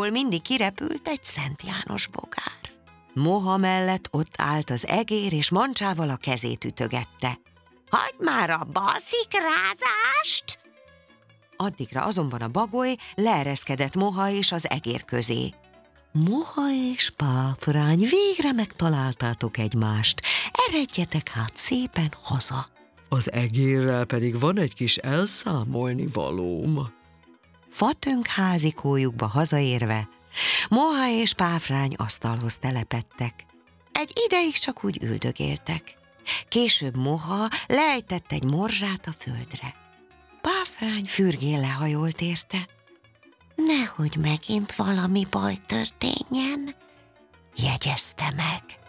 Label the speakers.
Speaker 1: ahol mindig kirepült egy Szent János bogár. Moha mellett ott állt az egér, és mancsával a kezét ütögette. Hagyd már abba a szikrázást! Addigra azonban a bagoly leereszkedett Moha és az egér közé. Moha és Páfrány, végre megtaláltátok egymást, eredjetek hát szépen haza.
Speaker 2: Az egérrel pedig van egy kis elszámolni valóm.
Speaker 1: Fatönk házikójukba hazaérve, Moha és Páfrány asztalhoz telepedtek. Egy ideig csak úgy üldögéltek. Később Moha leejtett egy morzsát a földre. Páfrány fürgén lehajolt érte. Nehogy megint valami baj történjen, jegyezte meg.